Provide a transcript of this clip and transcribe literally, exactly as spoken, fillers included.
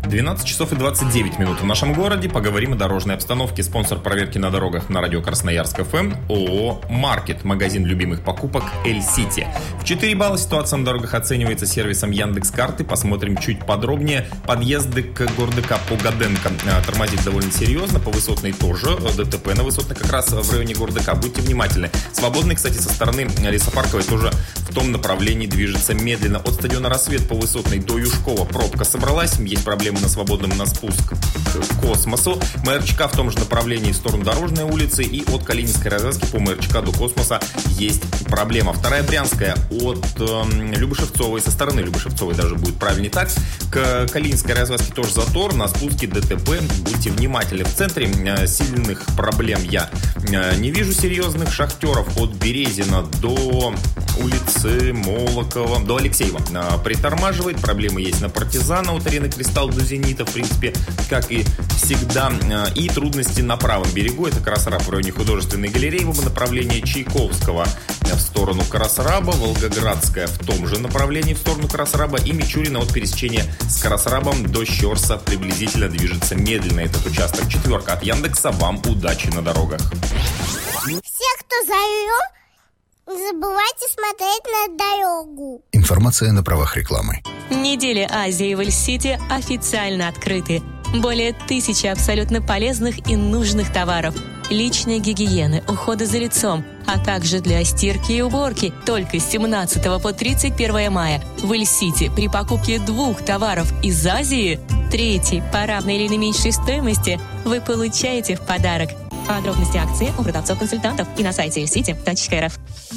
двенадцать часов и двадцать девять минут в нашем городе. Поговорим о дорожной обстановке. Спонсор проверки на дорогах на радио Красноярск эф эм ООО «Маркет», магазин любимых покупок Эль-Сити. В четыре балла ситуация на дорогах оценивается сервисом Яндекс.Карты. Посмотрим чуть подробнее. Подъезды к ГорДК по Гаденко тормозит довольно серьезно. По Высотной тоже. ДТП на Высотной как раз в районе ГорДК. Будьте внимательны. Свободный, кстати, со стороны Лесопарковой тоже в том направлении движется медленно. От стадиона «Рассвет» по Высотной до Юшкова пробка собралась. Есть проблемы на Свободном на спуск к Космосу. МРЧК в том же направлении в сторону Дорожной улицы. И от Калининской развязки по МРЧК до Космоса есть проблема. Вторая Брянская от э, Любышевцовой, со стороны Любышевцовой даже будет правильнее так. К Калининской развязке тоже затор. На спуске ДТП. Будьте внимательны. В центре э, сильных проблем я э, не вижу серьезных. Шахтеров от Березина до улицы Молокова, до Алексеева э, притормаживает. Проблемы есть на Партизана от арены Кристалл до Зенита, в принципе, как и всегда. И трудности на правом берегу. Это Красраб в районе Художественной галереи в направлении Чайковского в сторону Красраба, Волгоградская в том же направлении в сторону Красраба и Мичурина от пересечения с Красрабом до Щерса приблизительно движется медленно этот участок. Четверка от Яндекса. Вам удачи на дорогах. Все, кто за рулем, не забывайте смотреть на дорогу. Информация на правах рекламы. Недели Азии в Эль-Сити официально открыты. Более тысячи абсолютно полезных и нужных товаров. Личной гигиены, ухода за лицом, а также для стирки и уборки. Только с семнадцатого по тридцать первое мая в Эль-Сити при покупке двух товаров из Азии, третий по равной или наименьшей стоимости, вы получаете в подарок. Подробности акции у продавцов-консультантов и на сайте эльсити точка эр эф.